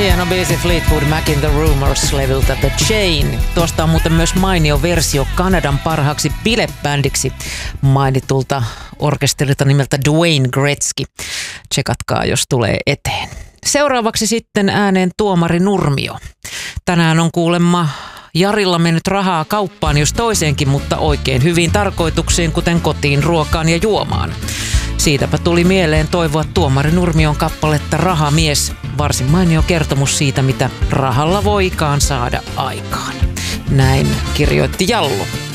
Hieno biisi Fleetwood Macin The Rumours-levyltä The Chain. Tuosta on muuten myös mainio versio Kanadan parhaaksi bilebändiksi mainitulta orkesterilta nimeltä Dwayne Gretzky. Tsekatkaa, jos tulee eteen. Seuraavaksi sitten ääneen Tuomari Nurmio. Tänään on kuulemma Jarilla mennyt rahaa kauppaan jos toiseenkin, mutta oikein hyviin tarkoituksiin, kuten kotiin, ruokaan ja juomaan. Siitäpä tuli mieleen toivoa Tuomari Nurmion kappaletta Rahamies. Varsin mainio kertomus siitä, mitä rahalla voikaan saada aikaan. Näin kirjoitti Jallu.